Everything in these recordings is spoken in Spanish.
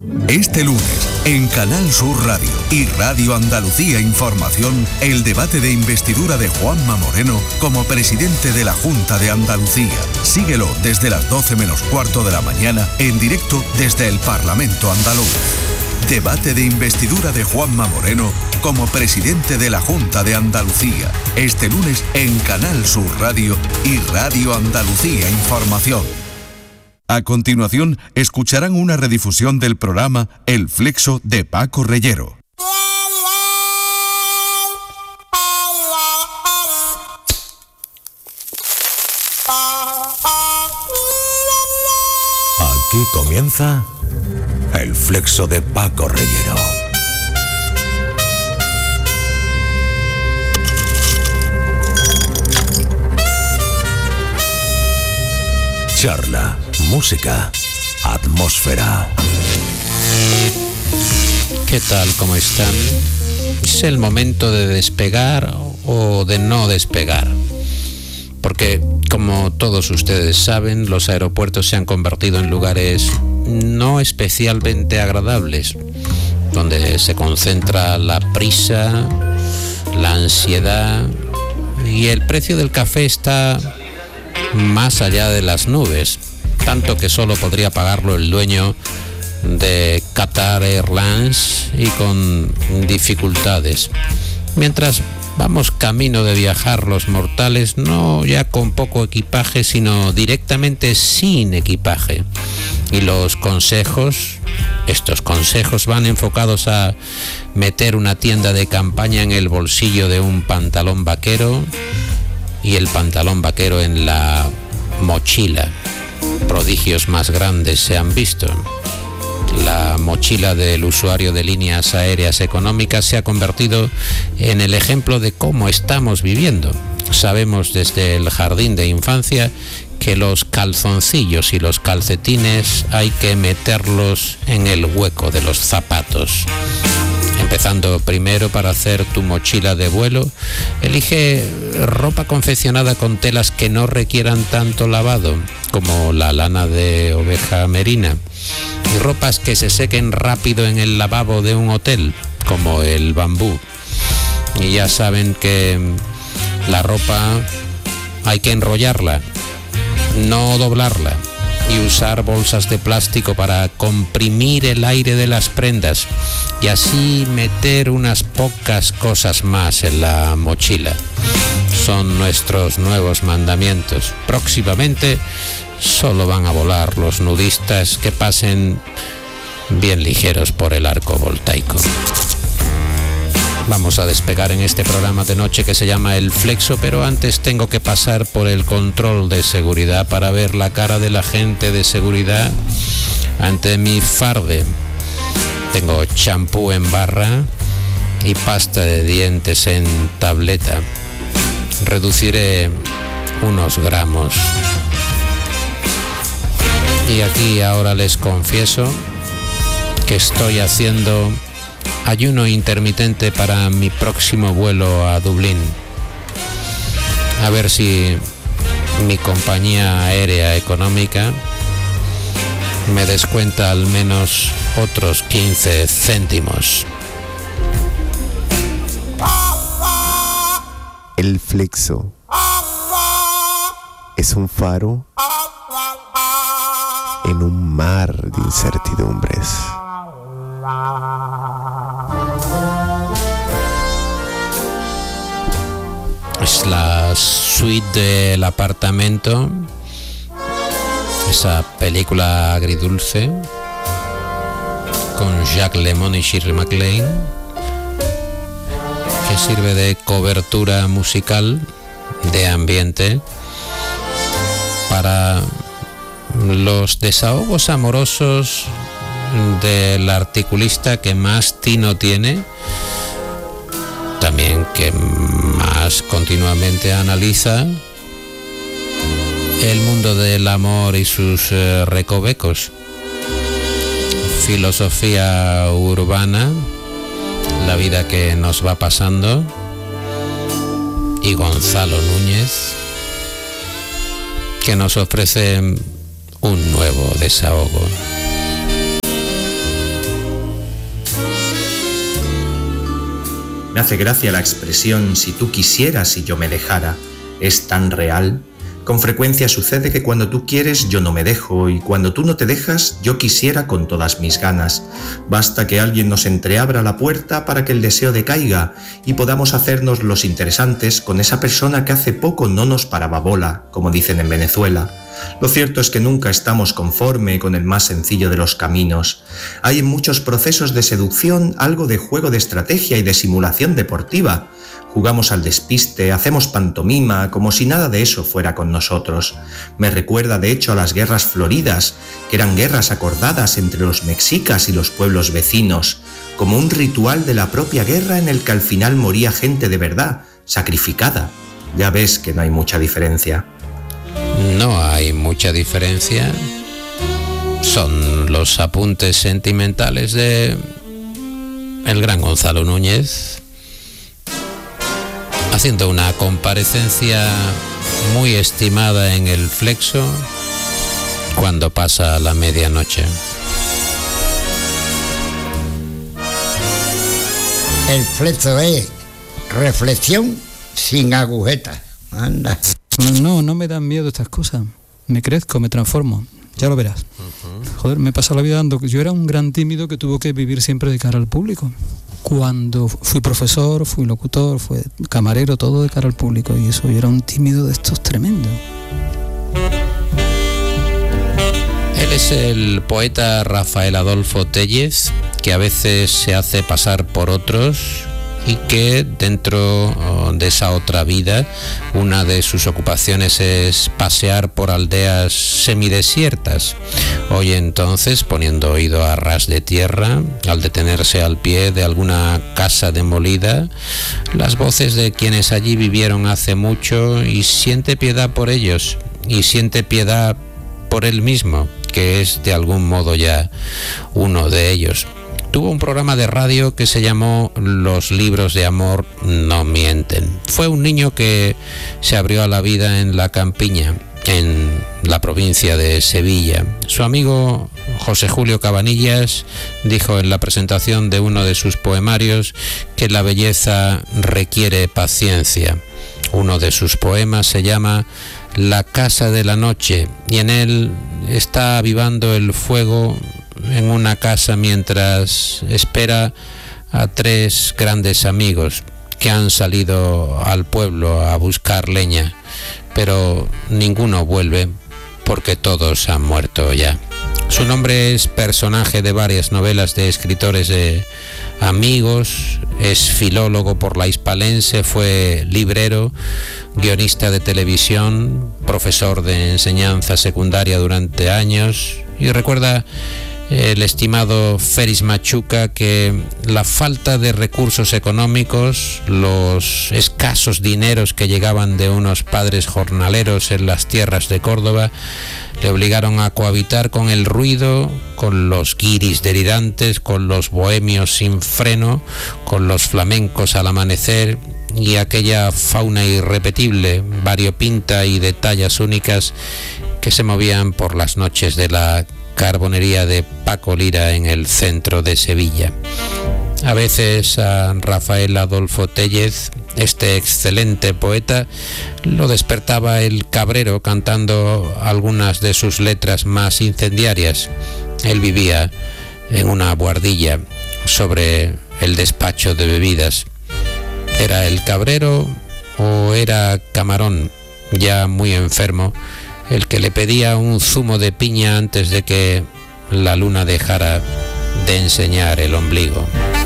Este lunes, en Canal Sur Radio y Radio Andalucía Información, el debate de investidura de Juanma Moreno como presidente de la Junta de Andalucía. Síguelo desde las 12 menos cuarto de la mañana, en directo desde el Parlamento andaluz. Debate de investidura de Juanma Moreno como presidente de la Junta de Andalucía. Este lunes en Canal Sur Radio y Radio Andalucía Información. A continuación, escucharán una redifusión del programa El Flexo de Paco Reyero. Aquí comienza El Flexo de Paco Reyero. Charla, música, atmósfera. ¿Qué tal? ¿Cómo están? ¿Es el momento de despegar o de no despegar? Porque, como todos ustedes saben, los aeropuertos se han convertido en lugares no especialmente agradables, donde se concentra la prisa, la ansiedad, y el precio del café está más allá de las nubes, tanto que solo podría pagarlo el dueño de Qatar Airlines y con dificultades. Mientras vamos camino de viajar los mortales, no ya con poco equipaje, sino directamente sin equipaje. Y los consejos, estos consejos van enfocados a meter una tienda de campaña en el bolsillo de un pantalón vaquero y el pantalón vaquero en la mochila. Prodigios más grandes se han visto. La mochila del usuario de líneas aéreas económicas se ha convertido en el ejemplo de cómo estamos viviendo. Sabemos desde el jardín de infancia que los calzoncillos y los calcetines hay que meterlos en el hueco de los zapatos. Empezando primero, para hacer tu mochila de vuelo, elige ropa confeccionada con telas que no requieran tanto lavado, como la lana de oveja merina, y ropas que se sequen rápido en el lavabo de un hotel, como el bambú. Y ya saben que la ropa hay que enrollarla, no doblarla, y usar bolsas de plástico para comprimir el aire de las prendas y así meter unas pocas cosas más en la mochila. Son nuestros nuevos mandamientos. Próximamente solo van a volar los nudistas que pasen bien ligeros por el arco voltaico. Vamos a despegar en este programa de noche que se llama El Flexo, pero antes tengo que pasar por el control de seguridad para ver la cara del agente de seguridad ante mi farde. Tengo champú en barra y pasta de dientes en tableta. Reduciré unos gramos. Y aquí ahora les confieso que estoy haciendo ayuno intermitente para mi próximo vuelo a Dublín. A ver si mi compañía aérea económica me descuenta al menos otros 15 céntimos. El Flexo es un faro en un mar de incertidumbres. Es la suite del apartamento, esa película agridulce con Jacques Lemmon y Shirley MacLaine, que sirve de cobertura musical, de ambiente, para los desahogos amorosos del articulista que más tino tiene, también que más continuamente analiza el mundo del amor y sus recovecos. Filosofía urbana, la vida que nos va pasando, y Gonzalo Núñez, que nos ofrece un nuevo desahogo. Me hace gracia la expresión «si tú quisieras y yo me dejara». Es tan real. Con frecuencia sucede que cuando tú quieres yo no me dejo, y cuando tú no te dejas yo quisiera con todas mis ganas. Basta que alguien nos entreabra la puerta para que el deseo decaiga y podamos hacernos los interesantes con esa persona que hace poco no nos paraba bola, como dicen en Venezuela. Lo cierto es que nunca estamos conforme con el más sencillo de los caminos. Hay en muchos procesos de seducción algo de juego de estrategia y de simulación deportiva. Jugamos al despiste, hacemos pantomima, como si nada de eso fuera con nosotros. Me recuerda de hecho a las guerras floridas, que eran guerras acordadas entre los mexicas y los pueblos vecinos, como un ritual de la propia guerra en el que al final moría gente de verdad, sacrificada. Ya ves que no hay mucha diferencia. No hay mucha diferencia. Son los apuntes sentimentales de el gran Gonzalo Núñez, haciendo una comparecencia muy estimada en el Flexo cuando pasa la medianoche. El Flexo es reflexión sin agujetas. Anda. No me dan miedo estas cosas. Me crezco, me transformo. Ya lo verás. Joder, me he pasado la vida dando... Yo era un gran tímido que tuvo que vivir siempre de cara al público. Cuando fui profesor, fui locutor, fui camarero, todo de cara al público. Y eso, yo era un tímido de estos tremendos. Él es el poeta Rafael Adolfo Téllez, que a veces se hace pasar por otros y que dentro de esa otra vida, una de sus ocupaciones es pasear por aldeas semidesiertas. Hoy entonces, poniendo oído a ras de tierra, al detenerse al pie de alguna casa demolida, las voces de quienes allí vivieron hace mucho, y siente piedad por ellos, y siente piedad por él mismo, que es de algún modo ya uno de ellos. Tuvo un programa de radio que se llamó Los libros de amor no mienten. Fue un niño que se abrió a la vida en la campiña, en la provincia de Sevilla. Su amigo José Julio Cabanillas dijo en la presentación de uno de sus poemarios que la belleza requiere paciencia. Uno de sus poemas se llama La casa de la noche, y en él está avivando el fuego en una casa mientras espera a tres grandes amigos que han salido al pueblo a buscar leña, pero ninguno vuelve porque todos han muerto ya. Su nombre es personaje de varias novelas de escritores de amigos, es filólogo por la Hispalense, fue librero, guionista de televisión, profesor de enseñanza secundaria durante años, y recuerda el estimado Félix Machuca que la falta de recursos económicos, los escasos dineros que llegaban de unos padres jornaleros en las tierras de Córdoba, le obligaron a cohabitar con el ruido, con los guiris delirantes, con los bohemios sin freno, con los flamencos al amanecer y aquella fauna irrepetible, variopinta y de tallas únicas que se movían por las noches de la carbonería de Paco Lira en el centro de Sevilla. A veces a Rafael Adolfo Téllez, este excelente poeta, lo despertaba el cabrero cantando algunas de sus letras más incendiarias. Él vivía en una buhardilla sobre el despacho de bebidas. ¿Era el cabrero o era Camarón, ya muy enfermo, el que le pedía un zumo de piña antes de que la luna dejara de enseñar el ombligo?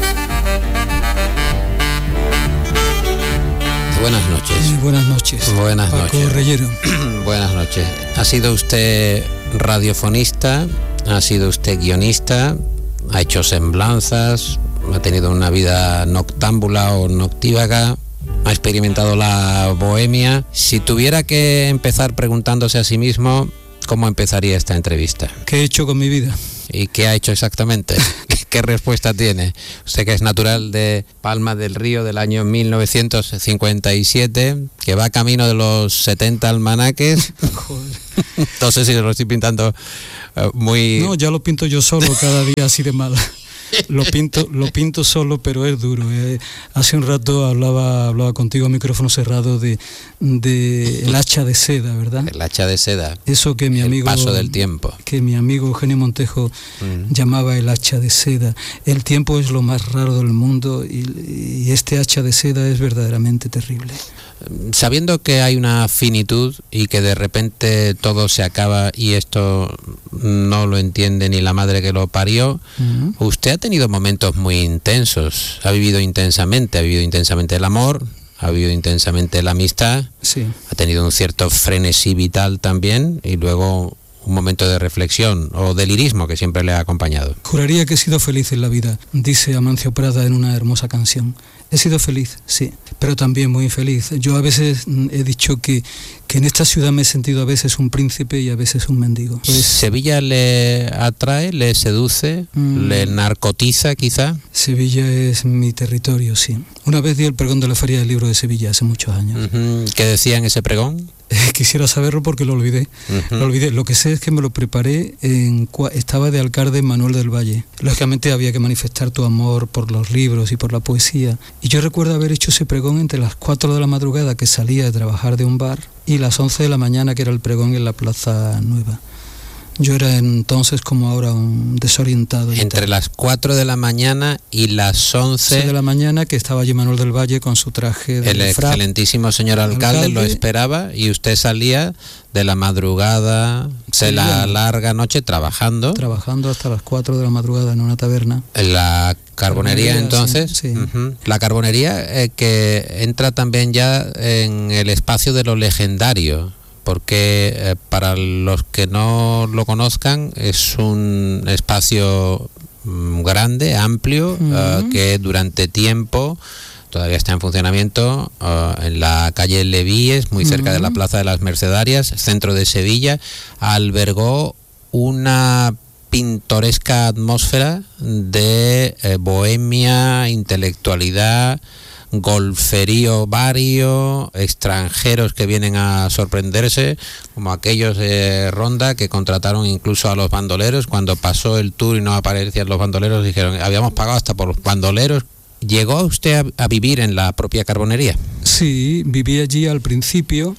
Buenas noches. Buenas noches. Buenas Paco noches. Reyero. Buenas noches. ¿Ha sido usted radiofonista? ¿Ha sido usted guionista? ¿Ha hecho semblanzas? ¿Ha tenido una vida noctámbula o noctívaga? ¿Ha experimentado la bohemia? Si tuviera que empezar preguntándose a sí mismo, ¿cómo empezaría esta entrevista? ¿Qué he hecho con mi vida? ¿Y qué ha hecho exactamente? ¿Qué respuesta tiene? Usted, que es natural de Palma del Río del año 1957, que va camino de los 70 almanaques. Joder. No sé si lo estoy pintando muy... No, ya lo pinto yo solo cada día así de mal. lo pinto solo, pero es duro. Hace un rato hablaba contigo a micrófono cerrado de el hacha de seda, ¿verdad? El hacha de seda. Eso que mi amigo... El paso del tiempo. Que mi amigo Eugenio Montejo llamaba el hacha de seda. El tiempo es lo más raro del mundo y este hacha de seda es verdaderamente terrible. Sabiendo que hay una finitud y que de repente todo se acaba y esto no lo entiende ni la madre que lo parió, usted ha tenido momentos muy intensos, ha vivido intensamente el amor, ha vivido intensamente la amistad, sí. Ha tenido un cierto frenesí vital también y luego un momento de reflexión o de lirismo que siempre le ha acompañado. Juraría que he sido feliz en la vida, dice Amancio Prada en una hermosa canción. He sido feliz, sí, pero también muy infeliz. Yo a veces he dicho que en esta ciudad me he sentido a veces un príncipe y a veces un mendigo. ¿Sevilla le atrae, le seduce, le narcotiza quizá? Sevilla es mi territorio, sí. Una vez di el pregón de la Feria del Libro de Sevilla hace muchos años. ¿Qué decía en ese pregón? Quisiera saberlo porque lo olvidé. Lo que sé es que me lo preparé, estaba de alcalde Manuel del Valle. Lógicamente había que manifestar tu amor por los libros y por la poesía. Y yo recuerdo haber hecho ese pregón entre las 4 de la madrugada que salía de trabajar de un bar y las 11 de la mañana que era el pregón en la Plaza Nueva. Yo era entonces como ahora un desorientado. Entre las 4 de la mañana y las 11 de la mañana que estaba allí Manuel del Valle con su traje de el excelentísimo señor alcalde lo esperaba y usted salía de la madrugada, de la larga noche trabajando hasta las 4 de la madrugada en una taberna. En la carbonería entonces, sí. La carbonería que entra también ya en el espacio de lo legendario. Porque para los que no lo conozcan es un espacio grande, amplio, que durante tiempo todavía está en funcionamiento, en la calle Levíes, muy cerca de la Plaza de las Mercedarias, centro de Sevilla, albergó una pintoresca atmósfera de bohemia, intelectualidad, golferío vario, extranjeros que vienen a sorprenderse, como aquellos de Ronda que contrataron incluso a los bandoleros. Cuando pasó el tour y no aparecían los bandoleros, dijeron, habíamos pagado hasta por los bandoleros. ¿Llegó usted a vivir en la propia carbonería? Sí, viví allí al principio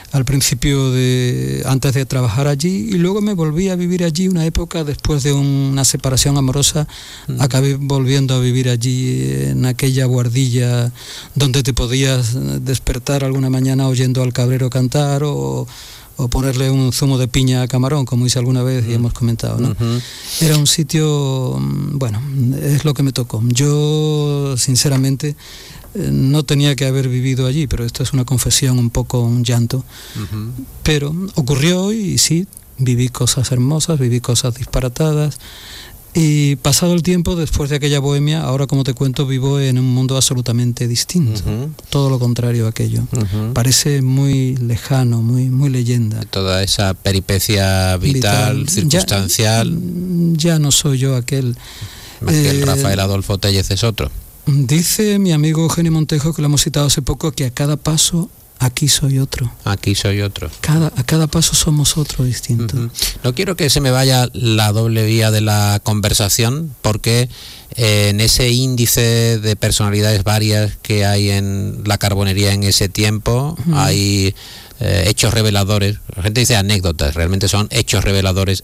antes de trabajar allí, y luego me volví a vivir allí una época después de una separación amorosa. Acabé volviendo a vivir allí en aquella guardilla donde te podías despertar alguna mañana oyendo al cabrero cantar o ponerle un zumo de piña a camarón, como hice alguna vez y hemos comentado, ¿no? Era un sitio, bueno, es lo que me tocó. Yo, sinceramente, no tenía que haber vivido allí, pero esto es una confesión, un poco un llanto. Pero ocurrió y sí, viví cosas hermosas, viví cosas disparatadas. Y pasado el tiempo, después de aquella bohemia, ahora, como te cuento, vivo en un mundo absolutamente distinto. Todo lo contrario a aquello. Parece muy lejano, muy leyenda. Toda esa peripecia vital, circunstancial. Ya no soy yo aquel. Más que el Rafael Adolfo Tellez es otro. Dice mi amigo Eugenio Montejo, que lo hemos citado hace poco, que a cada paso aquí soy otro. Aquí soy otro. A cada paso somos otro distinto. No quiero que se me vaya la doble vía de la conversación, porque en ese índice de personalidades varias que hay en la carbonería en ese tiempo, hay hechos reveladores. La gente dice anécdotas, realmente son hechos reveladores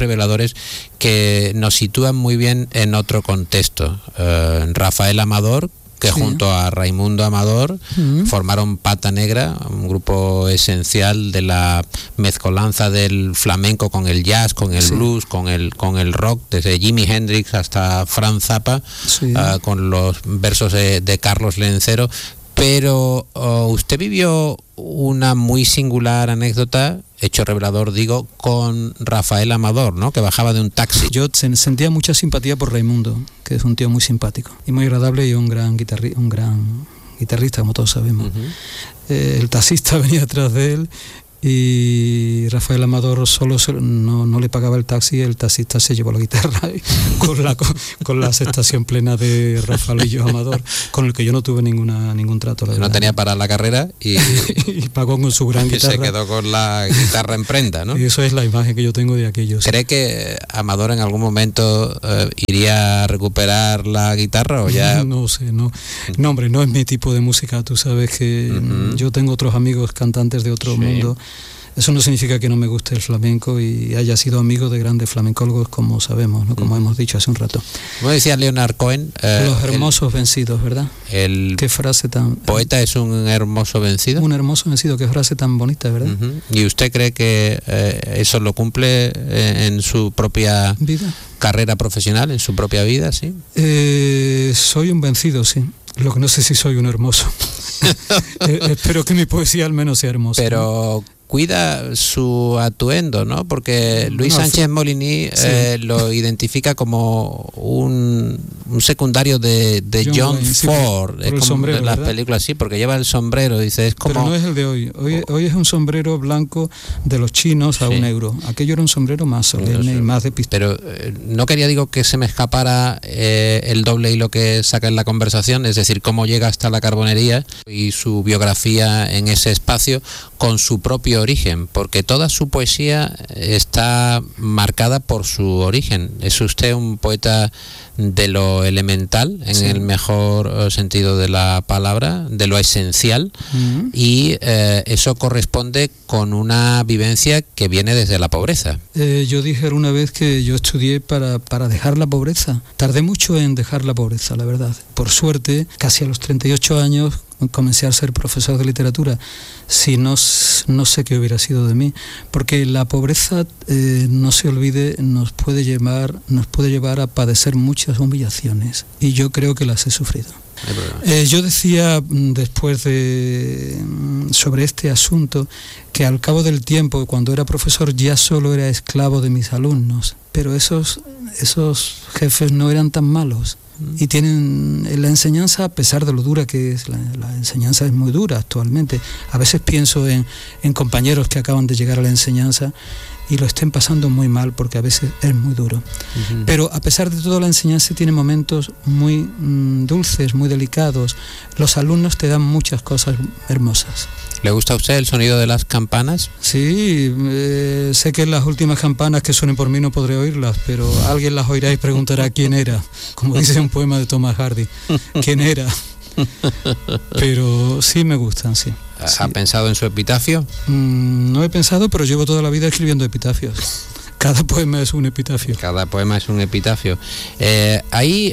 que nos sitúan muy bien en otro contexto. Rafael Amador, que junto a Raimundo Amador formaron Pata Negra, un grupo esencial de la mezcolanza del flamenco con el jazz, con el blues, con el rock, desde Jimi Hendrix hasta Frank Zappa, con los versos de Carlos Lencero. Pero usted vivió una muy singular anécdota, hecho revelador, digo, con Rafael Amador, ¿no? Que bajaba de un taxi. Yo sentía mucha simpatía por Raimundo, que es un tío muy simpático y muy agradable y un gran guitarrista, como todos sabemos. El taxista venía detrás de él y Rafael Amador solo no le pagaba el taxi, el taxista se llevó la guitarra con la aceptación plena de Rafaelillo Amador, con el que yo no tuve ningún trato. No tenía para la carrera y pagó con su gran guitarra. Se quedó con la guitarra en prenda, ¿no? Y eso es la imagen que yo tengo de aquello. ¿Cree que Amador en algún momento iría a recuperar la guitarra o ya...? No sé, no, hombre, no es mi tipo de música. Tú sabes que yo tengo otros amigos cantantes de otro mundo. Eso no significa que no me guste el flamenco y haya sido amigo de grandes flamencólogos, como sabemos, ¿no? Como hemos dicho hace un rato. Como decía Leonard Cohen... los hermosos vencidos, ¿verdad? Qué frase tan... ¿Poeta es un hermoso vencido? Un hermoso vencido, qué frase tan bonita, ¿verdad? ¿Y usted cree que eso lo cumple en su propia vida, carrera profesional, en su propia vida, sí? Soy un vencido, sí. Lo que no sé si soy un hermoso. Espero que mi poesía al menos sea hermosa. Pero... cuida su atuendo, ¿no? Porque Luis Sánchez Molini lo identifica como un secundario de John Ford. Es como sombrero, en las ¿verdad? películas, sí, porque lleva el sombrero, dice, es como... Pero no es el de hoy. Hoy es un sombrero blanco de los chinos a €1. Aquello era un sombrero más solemne y más de pistola. Pero no quería, digo, que se me escapara el doble hilo que saca en la conversación, es decir, cómo llega hasta la Carbonería y su biografía en ese espacio con su propio origen, porque toda su poesía está marcada por su origen. Es usted un poeta de lo elemental, en el mejor sentido de la palabra, de lo esencial, y eso corresponde con una vivencia que viene desde la pobreza. Yo dije una vez que yo estudié para dejar la pobreza. Tardé mucho en dejar la pobreza, la verdad. Por suerte, casi a los 38 años comencé a ser profesor de literatura. Si no sé qué hubiera sido de mí, porque la pobreza, no se olvide, nos puede llevar a padecer muchas humillaciones, y yo creo que las he sufrido. Yo decía después sobre este asunto que al cabo del tiempo, cuando era profesor, ya solo era esclavo de mis alumnos, pero esos jefes no eran tan malos. Y tienen la enseñanza, a pesar de lo dura que es, la enseñanza es muy dura actualmente. A veces pienso en compañeros que acaban de llegar a la enseñanza y lo estén pasando muy mal, porque a veces es muy duro. Pero a pesar de todo, la enseñanza tiene momentos muy dulces, muy delicados. Los alumnos te dan muchas cosas hermosas. ¿Le gusta a usted el sonido de las campanas? Sí, sé que las últimas campanas que suenen por mí no podré oírlas, pero alguien las oirá y preguntará quién era, como dice un poema de Thomas Hardy, quién era. Pero sí me gustan, sí. ¿Ha pensado en su epitafio? No he pensado, pero llevo toda la vida escribiendo epitafios. Cada poema es un epitafio. Cada poema es un epitafio. Hay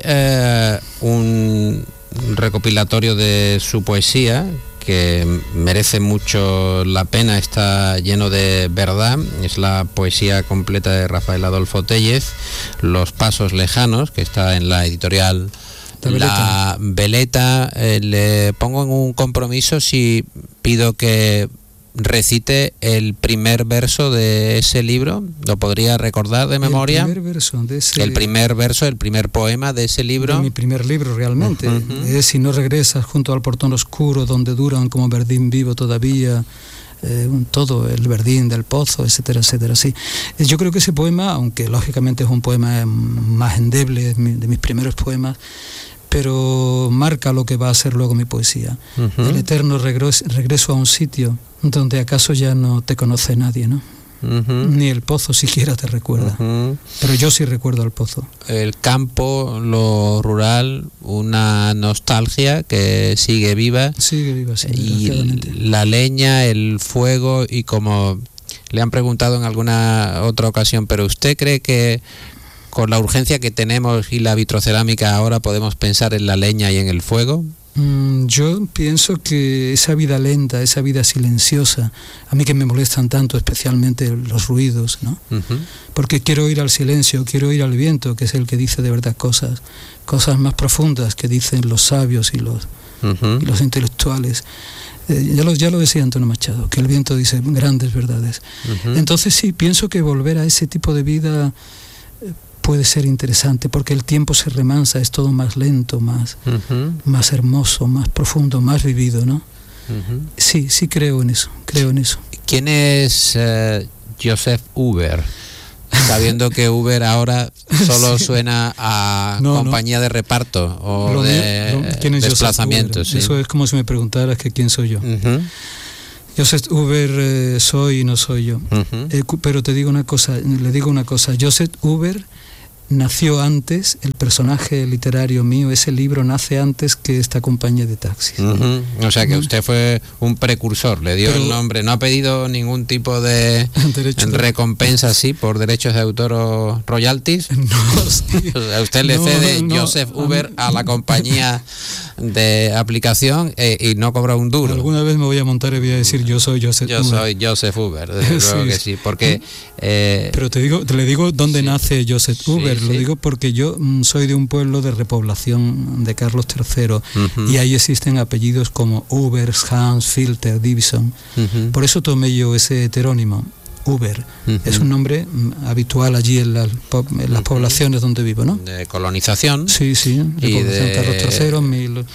un recopilatorio de su poesía que merece mucho la pena, está lleno de verdad. Es la poesía completa de Rafael Adolfo Téllez, Los pasos lejanos, que está en la editorial La Veleta. Le pongo en un compromiso si pido que recite el primer verso de ese libro. ¿Lo podría recordar de memoria? El primer verso de ese... El primer poema de ese libro. De mi primer libro, realmente. Es Si no regresas junto al portón oscuro, donde duran como verdín vivo todavía, todo el verdín del pozo, etcétera, etcétera. Sí. Yo creo que ese poema, aunque lógicamente es un poema más endeble, de mis primeros poemas, pero marca lo que va a ser luego mi poesía. El eterno regreso a un sitio donde acaso ya no te conoce nadie, ¿no? Ni el pozo siquiera te recuerda. Pero yo sí recuerdo al pozo. El campo, lo rural, una nostalgia que sigue viva. Sigue viva, sí, y la leña, el fuego, y como le han preguntado en alguna otra ocasión, pero ¿usted cree que con la urgencia que tenemos y la vitrocerámica ahora podemos pensar en la leña y en el fuego? Yo pienso que esa vida lenta, esa vida silenciosa, a mí que me molestan tanto, especialmente los ruidos, ¿no? Porque quiero ir al silencio, quiero ir al viento, que es el que dice de verdad cosas más profundas que dicen los sabios y los intelectuales. Ya lo decía Antonio Machado, que el viento dice grandes verdades. Entonces sí, pienso que volver a ese tipo de vida puede ser interesante, porque el tiempo se remansa, es todo más lento, más hermoso, más profundo, más vivido, ¿no? Sí creo en eso. ¿Quién es Joseph Huber? Sabiendo que Uber ahora solo suena a compañía de reparto o ¿quién es desplazamientos. Sí. Eso es como si me preguntaras que quién soy yo. Joseph Huber soy y no soy yo. Pero le digo una cosa, Joseph Huber nació antes, el personaje literario mío, ese libro nace antes que esta compañía de taxis. O sea que usted fue un precursor, le dio el nombre, no ha pedido ningún tipo de recompensa así por derechos de autor o royalties. No, sí. O sea, usted le cede Joseph Huber a la compañía de aplicación y no cobra un duro. Alguna vez me voy a montar y voy a decir yo soy Joseph Huber. Soy Joseph Huber, desde luego que sí, porque... pero te le digo dónde nace Joseph Huber. Lo digo porque yo soy de un pueblo de repoblación de Carlos III y ahí existen apellidos como Huber, Hans, Filter, Divison. Por eso tomé yo ese heterónimo, Huber. Es un nombre habitual allí en las poblaciones donde vivo, ¿no? De colonización. Sí, repoblación Carlos III,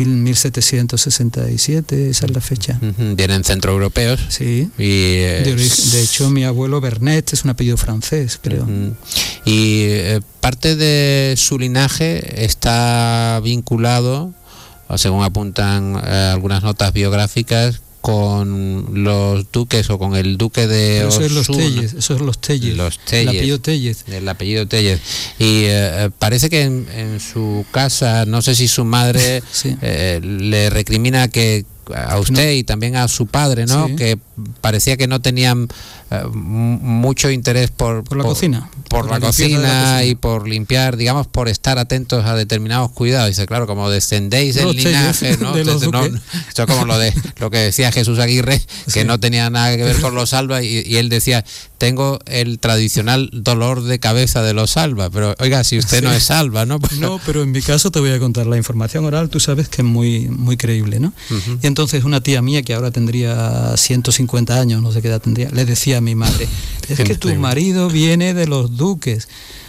1767, esa es la fecha. Vienen centroeuropeos. Sí. Y, de hecho, mi abuelo Bernet es un apellido francés, creo. Y parte de su linaje está vinculado, según apuntan algunas notas biográficas, con los duques o con el duque de Osuna. Esos son los Tellez. El apellido Tellez. El apellido Tellez. Y parece que en su casa, no sé si su madre le recrimina que a usted y también a su padre, ¿no? Sí. Que parecía que no tenían mucho interés por la cocina. Por la cocina y por limpiar, digamos, por estar atentos a determinados cuidados. Dice, claro, como descendéis del linaje, ¿no? Esto es como lo que decía Jesús Aguirre, que no tenía nada que ver con los Alba, y él decía, tengo el tradicional dolor de cabeza de los Alba, pero oiga, si usted no es Alba, ¿no? No, pero en mi caso te voy a contar, la información oral, tú sabes que es muy, muy creíble, ¿no? Y entonces una tía mía, que ahora tendría 150 años, no sé qué edad tendría, le decía a mi madre, es que tu marido viene de los duques,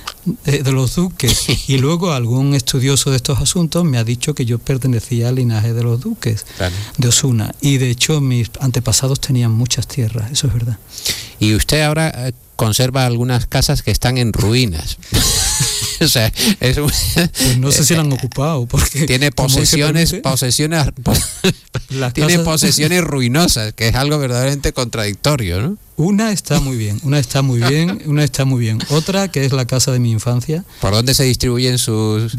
y luego algún estudioso de estos asuntos me ha dicho que yo pertenecía al linaje de los duques, de Osuna, y de hecho mis antepasados tenían muchas tierras, eso es verdad. Y usted ahora conserva algunas casas que están en ruinas. O sea, pues no sé si la han ocupado, porque tiene posesiones tiene posesiones ruinosas, que es algo verdaderamente contradictorio, ¿no? Una está muy bien. Otra, que es la casa de mi infancia. ¿Por dónde se distribuyen sus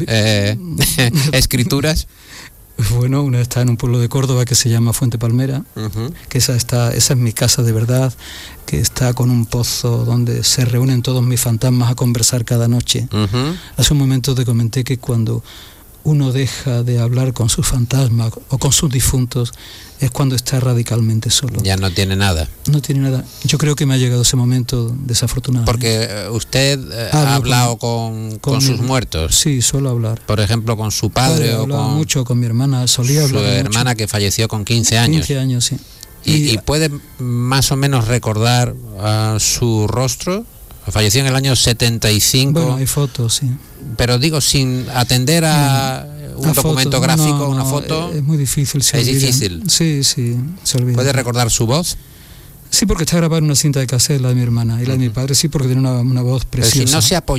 escrituras? Bueno, una está en un pueblo de Córdoba que se llama Fuente Palmera, que esa es mi casa de verdad, que está con un pozo donde se reúnen todos mis fantasmas a conversar cada noche. Hace un momento te comenté que cuando uno deja de hablar con sus fantasmas o con sus difuntos es cuando está radicalmente solo. Ya no tiene nada. No tiene nada. Yo creo que me ha llegado ese momento desafortunado. Porque usted ha hablado con sus muertos. Sí, suelo hablar. Por ejemplo, con su padre o con... mucho con mi hermana, solía hablar mucho. Su hermana que falleció con 15 años. 15 años, sí. ¿Y puede más o menos recordar su rostro? Falleció en el año 75. Bueno, hay fotos, sí. Pero digo, sin atender a un documento gráfico, una foto. Es muy difícil. Es difícil. Sí, se olvida. ¿Puede recordar su voz? Sí, porque está grabada en una cinta de cassette, la de mi hermana, y la de mi padre sí, porque tiene una voz preciosa. Pero si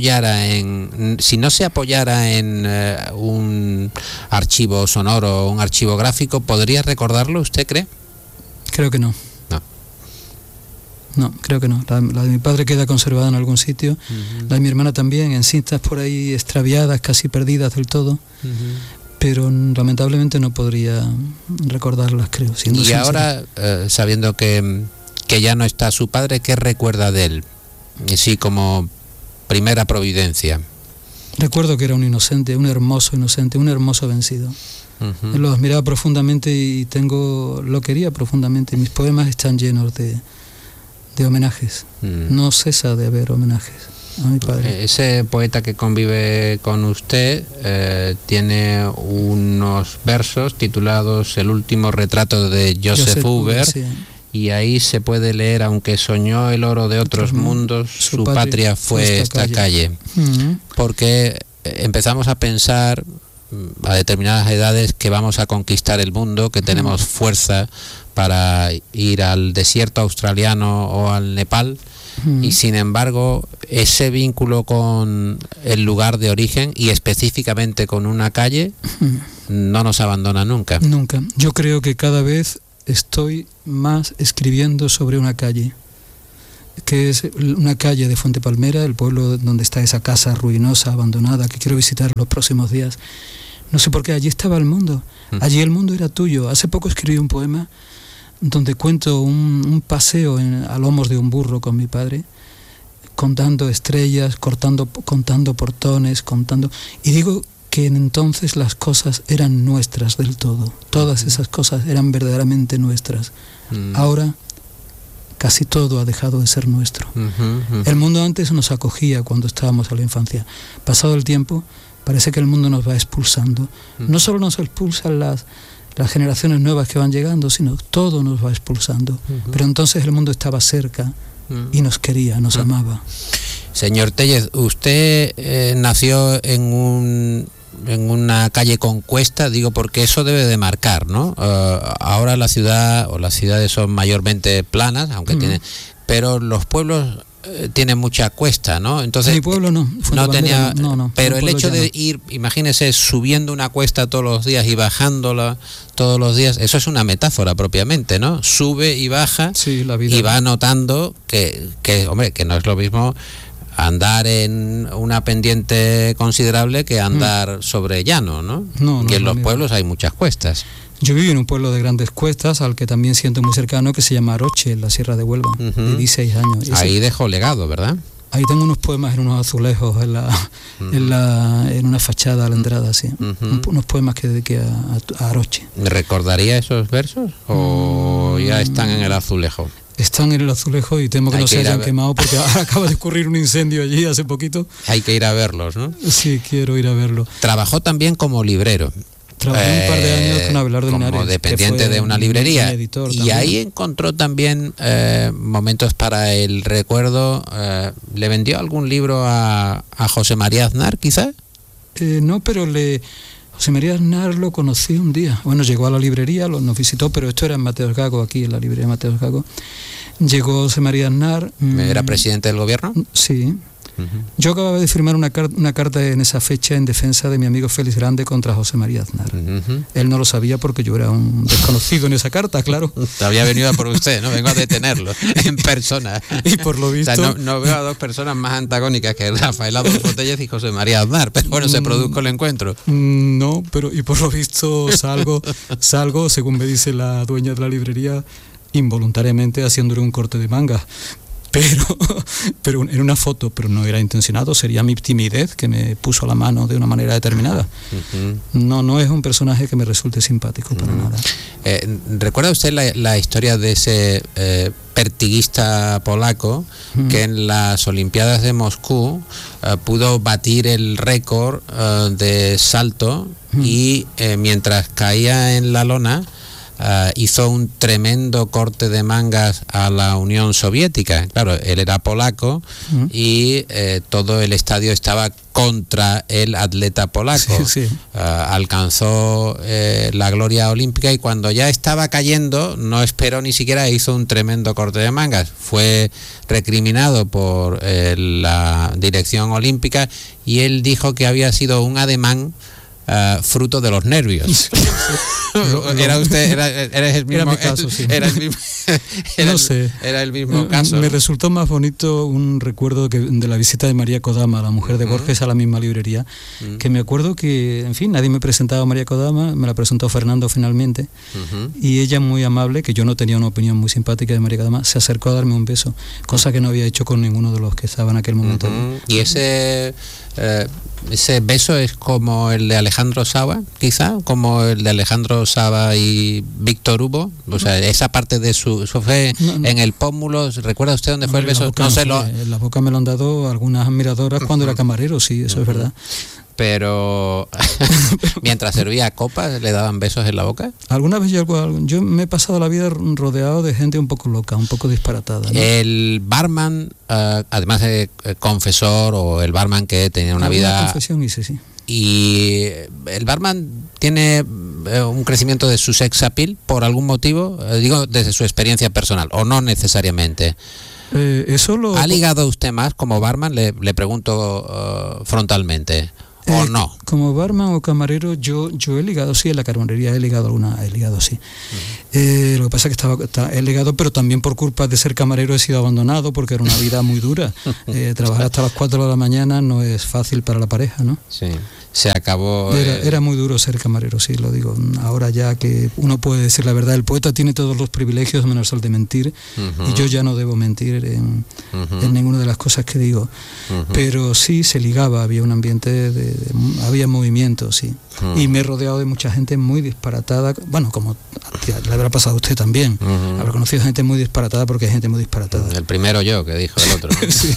no se apoyara en un archivo sonoro o un archivo gráfico, ¿podría recordarlo, usted cree? Creo que no. No, creo que no. La de mi padre queda conservada en algún sitio. La de mi hermana también, en cintas por ahí extraviadas, casi perdidas del todo. Pero lamentablemente no podría recordarlas, creo. Y sincero. ahora, sabiendo que ya no está su padre, ¿qué recuerda de él? Sí, como primera providencia. Recuerdo que era un inocente, un hermoso inocente, un hermoso vencido. Lo admiraba profundamente y lo quería profundamente. Mis poemas están llenos de homenajes. No cesa de haber homenajes a mi padre. Ese poeta que convive con usted tiene unos versos titulados El último retrato de Joseph Huber, sí. Y ahí se puede leer, aunque soñó el oro de otros mundos, su patria fue esta calle. Porque empezamos a pensar, a determinadas edades que vamos a conquistar el mundo, que tenemos fuerza para ir al desierto australiano o al Nepal, y sin embargo ese vínculo con el lugar de origen y específicamente con una calle no nos abandona nunca. Nunca. Yo creo que cada vez estoy más escribiendo sobre una calle, que es una calle de Fuente Palmera, el pueblo donde está esa casa ruinosa, abandonada, que quiero visitar los próximos días. No sé por qué, allí estaba el mundo, allí el mundo era tuyo. Hace poco escribí un poema donde cuento un paseo a lomos de un burro con mi padre, contando estrellas, contando portones, y digo que entonces las cosas eran nuestras del todo, todas esas cosas eran verdaderamente nuestras. Ahora casi todo ha dejado de ser nuestro. El mundo antes nos acogía cuando estábamos en la infancia. Pasado el tiempo, parece que el mundo nos va expulsando. No solo nos expulsan las generaciones nuevas que van llegando, sino todo nos va expulsando. Pero entonces el mundo estaba cerca y nos quería, nos amaba. Señor Tellez, usted nació en una calle con cuesta, digo porque eso debe de marcar, ¿no? Ahora la ciudad o las ciudades son mayormente planas, aunque tienen, pero los pueblos tienen mucha cuesta, ¿no? Entonces mi pueblo no tenía, no, pero el hecho de ir, imagínese, subiendo una cuesta todos los días y bajándola todos los días, eso es una metáfora propiamente, ¿no? Sube y baja, sí, la vida, y va notando que hombre, que no es lo mismo andar en una pendiente considerable que andar sobre llano, ¿no? Que en los pueblos hay muchas cuestas. Yo vivo en un pueblo de grandes cuestas, al que también siento muy cercano, que se llama Aroche, en la Sierra de Huelva. Viví 6 años. Ahí dejó legado, ¿verdad? Ahí tengo unos poemas en unos azulejos en una fachada a la entrada, sí. Unos poemas que dediqué a Aroche. ¿Recordaría esos versos o ya están en el azulejo? Están en el azulejo y temo que no se hayan quemado, porque ahora acaba de ocurrir un incendio allí hace poquito. Hay que ir a verlos, ¿no? Sí, quiero ir a verlo. Trabajó también como librero. Trabajé un par de años con Abelardo Linares, como dependiente de una librería, editor, y ahí encontró también momentos para el recuerdo. ¿Le vendió algún libro a José María Aznar, quizás? No, pero José María Aznar lo conocí un día. Bueno, llegó a la librería, nos visitó, pero esto era en Mateos Gago, aquí en la librería Mateos Gago. Llegó José María Aznar. ¿Era presidente del gobierno? Sí. Yo acababa de firmar una carta en esa fecha en defensa de mi amigo Félix Grande contra José María Aznar. Él no lo sabía porque yo era un desconocido en esa carta, claro. Había venido a por usted, ¿no? Vengo a detenerlo en persona. Y por lo visto... O sea, no veo a dos personas más antagónicas que Rafael Adolfo Tellez y José María Aznar, pero bueno, se produjo el encuentro. No, pero y por lo visto salgo, según me dice la dueña de la librería, involuntariamente haciéndole un corte de manga. Pero en una foto, pero no era intencionado, sería mi timidez que me puso la mano de una manera determinada. No es un personaje que me resulte simpático para nada. ¿Recuerda usted la historia de ese pertiguista polaco que en las Olimpiadas de Moscú pudo batir el récord de salto y mientras caía en la lona hizo un tremendo corte de mangas a la Unión Soviética? Claro, él era polaco y todo el estadio estaba contra el atleta polaco. Sí. Alcanzó la gloria olímpica y cuando ya estaba cayendo no esperó ni siquiera, hizo un tremendo corte de mangas. Fue recriminado por la dirección olímpica y él dijo que había sido un ademán fruto de los nervios. Era el mismo, era mi caso, sí. Era el mismo caso. Me resultó más bonito un recuerdo de la visita de María Kodama, la mujer de Borges, a la misma librería, que me acuerdo que, en fin, nadie me presentaba a María Kodama, me la presentó Fernando finalmente, y ella, muy amable, que yo no tenía una opinión muy simpática de María Kodama, se acercó a darme un beso, cosa que no había hecho con ninguno de los que estaban en aquel momento. Y ese beso es como el de Alejandro Saba, quizá, como el de Alejandro Saba y Víctor Hugo, o sea, esa parte de su fue en el pómulo. ¿Recuerda usted dónde fue el beso? En la boca me lo han dado algunas admiradoras cuando era camarero, sí, eso es verdad. pero mientras servía copas, ¿le daban besos en la boca? Alguna vez yo me he pasado la vida rodeado de gente un poco loca, un poco disparatada, ¿no? El barman, además de confesor, o el barman que tenía una vida... confesión hice, sí. Y el barman tiene un crecimiento de su sex appeal por algún motivo, digo desde su experiencia personal, o no necesariamente. ¿Ha ligado usted más como barman? Le pregunto frontalmente. ¿O no? Como barman o camarero, yo he ligado, sí, en la camarería he ligado, sí. Lo que pasa es que he ligado, pero también por culpa de ser camarero he sido abandonado, porque era una vida muy dura. Trabajar hasta las 4 de la mañana no es fácil para la pareja, ¿no? Sí. Se acabó... Era muy duro ser camarero, sí, lo digo. Ahora ya que uno puede decir la verdad, el poeta tiene todos los privilegios menos el de mentir, y yo ya no debo mentir en ninguna de las cosas que digo. Pero sí, se ligaba, había un ambiente, había movimiento, sí. Y me he rodeado de mucha gente muy disparatada, bueno, como le habrá pasado a usted también. Habrá conocido gente muy disparatada, porque hay gente muy disparatada. El primero yo, que dijo el otro,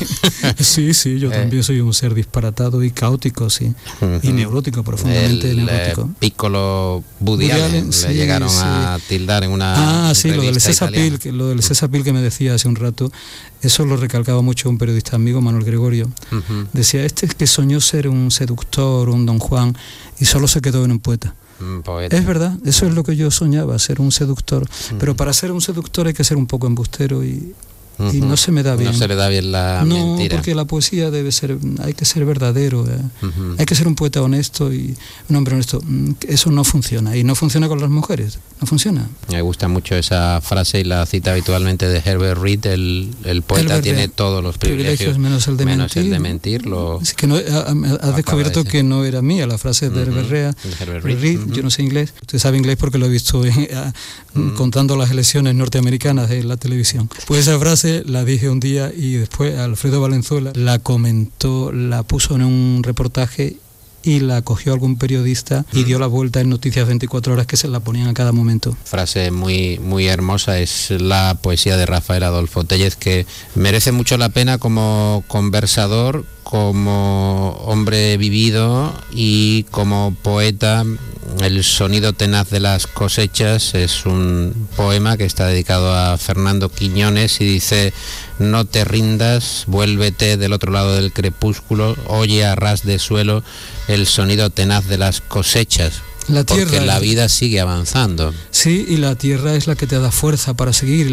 ¿no? sí, yo también soy un ser disparatado y caótico, sí. Y neurótico, profundamente neurótico. Piccolo Woody Allen, le llegaron a tildar en una lo del sex appeal, que me decía hace un rato, eso lo recalcaba mucho un periodista amigo, Manuel Gregorio. Decía, este es que soñó ser un seductor, un Don Juan, y solo se quedó en un poeta. Es verdad, eso es lo que yo soñaba, ser un seductor. Pero para ser un seductor hay que ser un poco embustero y no se me da bien. No se le da bien la mentira. No, porque la poesía hay que ser verdadero, hay que ser un poeta honesto y un hombre honesto. Eso no funciona, y no funciona con las mujeres, no funciona. Me gusta mucho esa frase y la cita habitualmente de Herbert Reed, el poeta tiene todos los privilegios menos el de mentir. Es que has descubierto que no era mía la frase de Herbert Reed. Yo no sé inglés, usted sabe inglés porque lo he visto contando las elecciones norteamericanas en la televisión. Pues esa frase la dije un día, y después Alfredo Valenzuela la comentó, la puso en un reportaje, y la cogió algún periodista y dio la vuelta en Noticias 24 Horas, que se la ponían a cada momento. Frase muy, muy hermosa, es la poesía de Rafael Adolfo Tellez, que merece mucho la pena como conversador, como hombre vivido y como poeta. El sonido tenaz de las cosechas es un poema que está dedicado a Fernando Quiñones y dice: no te rindas, vuélvete del otro lado del crepúsculo, oye a ras de suelo el sonido tenaz de las cosechas. La tierra, porque la vida sigue avanzando. Sí, y la tierra es la que te da fuerza para seguir.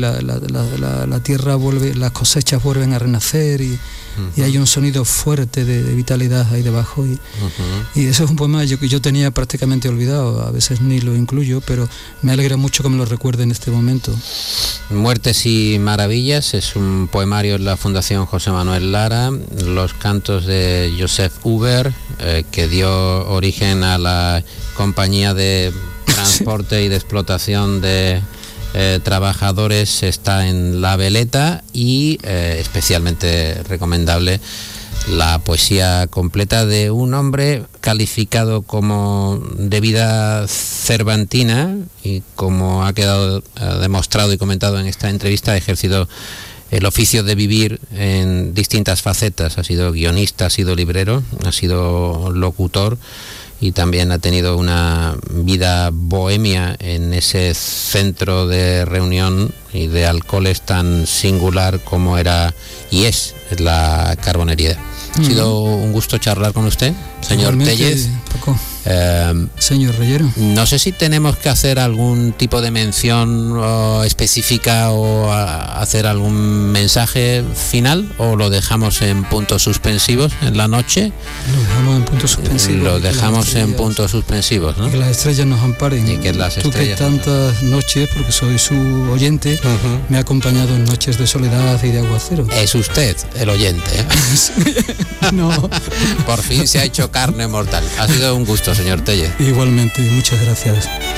La tierra vuelve, las cosechas vuelven a renacer, y hay un sonido fuerte de vitalidad ahí debajo. Y eso es un poema que yo tenía prácticamente olvidado, a veces ni lo incluyo, pero me alegra mucho que me lo recuerde en este momento. Muertes y maravillas es un poemario en la Fundación José Manuel Lara, los cantos de Joseph Huber, que dio origen a la compañía de transporte y de explotación de trabajadores, está en La Veleta, y especialmente recomendable la poesía completa de un hombre calificado como de vida cervantina, y como ha quedado demostrado y comentado en esta entrevista, ha ejercido el oficio de vivir en distintas facetas. Ha sido guionista, ha sido librero, ha sido locutor, y también ha tenido una vida bohemia en ese centro de reunión y de alcoholes tan singular como era y es la Carbonería. Ha sido un gusto charlar con usted, señor Tellez. Señor Reyero. No sé si tenemos que hacer algún tipo de mención específica o hacer algún mensaje final, o lo dejamos en puntos suspensivos en la noche. Lo dejamos en puntos suspensivos. Lo dejamos en puntos suspensivos, ¿no? Que las estrellas nos amparen. Y que las estrellas. Tú, que tantas noches, porque soy su oyente, me ha acompañado en noches de soledad y de aguacero. Es usted el oyente, ¿eh? No. Por fin se ha hecho carne mortal. Ha sido un gusto, señor Tellez. Igualmente, muchas gracias.